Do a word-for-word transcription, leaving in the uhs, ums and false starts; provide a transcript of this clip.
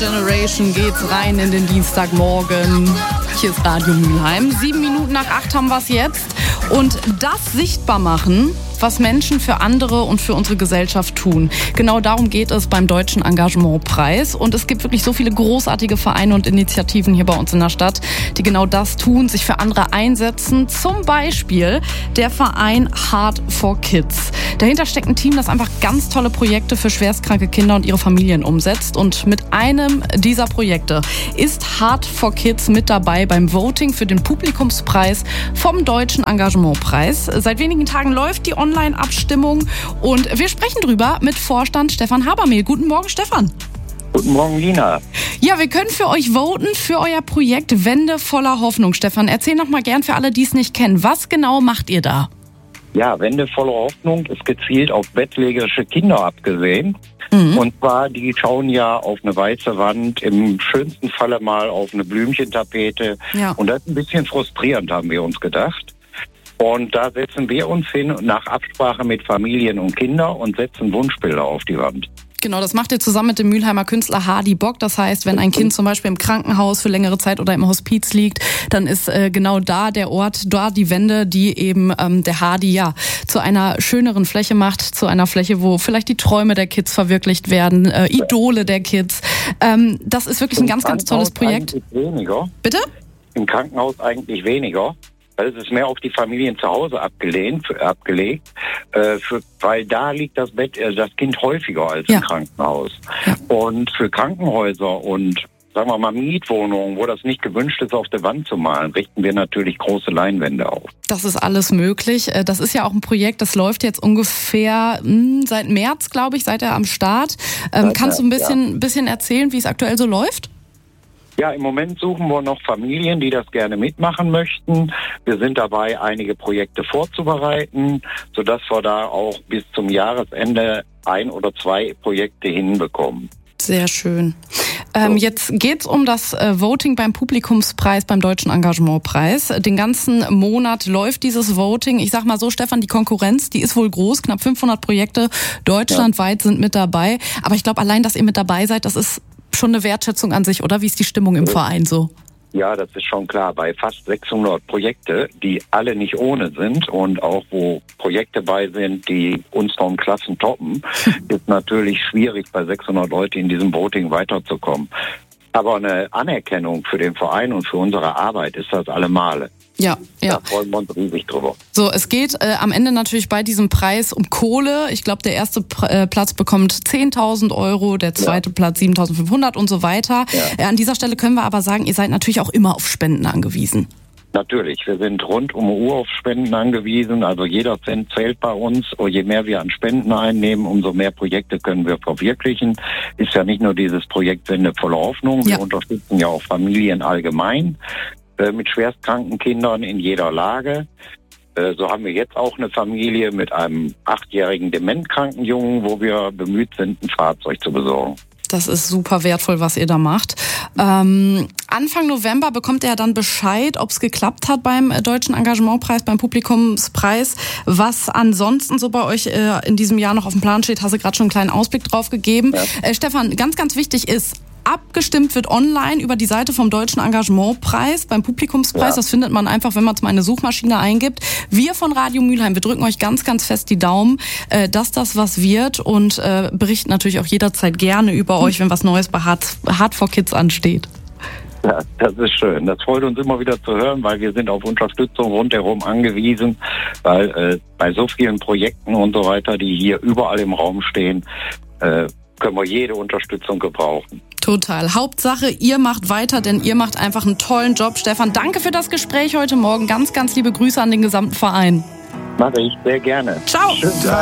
Generation geht's rein in den Dienstagmorgen. Hier ist Radio Mülheim. Sieben Minuten nach acht haben wir es jetzt. Und das sichtbar machen, was Menschen für andere und für unsere Gesellschaft tun. Genau darum geht es beim Deutschen Engagementpreis. Und es gibt wirklich so viele großartige Vereine und Initiativen hier bei uns in der Stadt, die genau das tun, sich für andere einsetzen. Zum Beispiel der Verein Heart for Kids. Dahinter steckt ein Team, das einfach ganz tolle Projekte für schwerstkranke Kinder und ihre Familien umsetzt. Und mit einem dieser Projekte ist Heart for Kids mit dabei beim Voting für den Publikumspreis vom Deutschen Engagementpreis. Seit wenigen Tagen läuft die Online-Abstimmung und wir sprechen drüber mit Vorstand Stefan Habermehl. Guten Morgen, Stefan. Guten Morgen, Lina. Ja, wir können für euch voten für euer Projekt Wände voller Hoffnung. Stefan, erzähl noch mal gern für alle, die es nicht kennen. Was genau macht ihr da? Ja, Wände voller Hoffnung ist gezielt auf bettlägerische Kinder abgesehen. Mhm. Und zwar, die schauen ja auf eine weiße Wand, im schönsten Falle mal auf eine Blümchentapete. Ja. Und das ist ein bisschen frustrierend, haben wir uns gedacht. Und da setzen wir uns hin nach Absprache mit Familien und Kindern und setzen Wunschbilder auf die Wand. Genau, das macht ihr zusammen mit dem Mülheimer Künstler Hardy Bock. Das heißt, wenn ein Kind zum Beispiel im Krankenhaus für längere Zeit oder im Hospiz liegt, dann ist äh, genau da der Ort, da die Wände, die eben ähm, der Hardy ja zu einer schöneren Fläche macht, zu einer Fläche, wo vielleicht die Träume der Kids verwirklicht werden, äh, Idole der Kids. Ähm, das ist wirklich ein ganz, ganz tolles Projekt. Weniger. Bitte? Im Krankenhaus eigentlich weniger. Es ist mehr auf die Familien zu Hause abgelehnt, abgelegt, äh, für, weil da liegt das Bett, äh, das Kind häufiger als ja. im Krankenhaus. Ja. Und für Krankenhäuser und, sagen wir mal, Mietwohnungen, wo das nicht gewünscht ist, auf der Wand zu malen, richten wir natürlich große Leinwände auf. Das ist alles möglich. Das ist ja auch ein Projekt, das läuft jetzt ungefähr mh, seit März, glaube ich, seid ihr am Start. Ähm, kannst du ein bisschen, ja. bisschen erzählen, wie es aktuell so läuft? Ja, im Moment suchen wir noch Familien, die das gerne mitmachen möchten. Wir sind dabei, einige Projekte vorzubereiten, sodass wir da auch bis zum Jahresende ein oder zwei Projekte hinbekommen. Sehr schön. Ähm, jetzt geht's um das äh, Voting beim Publikumspreis, beim Deutschen Engagementpreis. Den ganzen Monat läuft dieses Voting. Ich sag mal so, Stefan, die Konkurrenz, die ist wohl groß. Knapp fünfhundert Projekte deutschlandweit ja. sind mit dabei. Aber ich glaube, allein, dass ihr mit dabei seid, das ist schon eine Wertschätzung an sich, oder? Wie ist die Stimmung im Verein so? Ja, das ist schon klar. Bei fast sechshundert Projekte, die alle nicht ohne sind und auch wo Projekte bei sind, die uns noch in Klassen toppen, ist natürlich schwierig, bei sechshundert Leuten in diesem Voting weiterzukommen. Aber eine Anerkennung für den Verein und für unsere Arbeit ist das allemale. Ja, ja. Da freuen wir uns riesig drüber. So, es geht äh, am Ende natürlich bei diesem Preis um Kohle. Ich glaube, der erste Pr- äh, Platz bekommt zehntausend Euro, der zweite ja. Platz siebentausendfünfhundert und so weiter. Ja. Äh, an dieser Stelle können wir aber sagen, ihr seid natürlich auch immer auf Spenden angewiesen. Natürlich, wir sind rund um die Uhr auf Spenden angewiesen, also jeder Cent zählt bei uns. Und je mehr wir an Spenden einnehmen, umso mehr Projekte können wir verwirklichen. Ist ja nicht nur dieses Projekt Wände voller Hoffnung, wir ja. unterstützen ja auch Familien allgemein äh, mit schwerstkranken Kindern in jeder Lage. Äh, so haben wir jetzt auch eine Familie mit einem achtjährigen dementkranken Jungen, wo wir bemüht sind, ein Fahrzeug zu besorgen. Das ist super wertvoll, was ihr da macht. Ähm, Anfang November bekommt ihr dann Bescheid, ob es geklappt hat beim Deutschen Engagementpreis, beim Publikumspreis. Was ansonsten so bei euch äh, in diesem Jahr noch auf dem Plan steht, hast du gerade schon einen kleinen Ausblick drauf gegeben. Ja. Äh, Stefan, ganz, ganz wichtig ist, abgestimmt wird online über die Seite vom Deutschen Engagementpreis beim Publikumspreis. Ja. Das findet man einfach, wenn man es mal in eine Suchmaschine eingibt. Wir von Radio Mülheim, wir drücken euch ganz, ganz fest die Daumen, äh, dass das was wird und äh, berichten natürlich auch jederzeit gerne über euch, wenn was Neues bei Heart, Heart for Kids ansteht. Ja, das ist schön. Das freut uns immer wieder zu hören, weil wir sind auf Unterstützung rundherum angewiesen, weil äh, bei so vielen Projekten und so weiter, die hier überall im Raum stehen, äh, können wir jede Unterstützung gebrauchen. Total. Hauptsache, ihr macht weiter, denn ihr macht einfach einen tollen Job. Stefan, danke für das Gespräch heute Morgen. Ganz, ganz liebe Grüße an den gesamten Verein. Mache ich sehr gerne. Ciao. Schönen Tag.